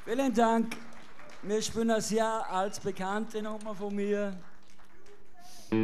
Vielen Dank. Wir spielen eine sehr altbekannte Nummer von mir.